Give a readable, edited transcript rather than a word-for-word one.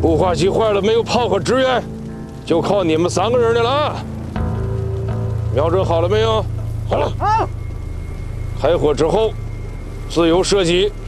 孵化器坏了，没有炮火支援，就靠你们3个人的了啊！瞄准好了没有？好了。好。开火之后，自由射击。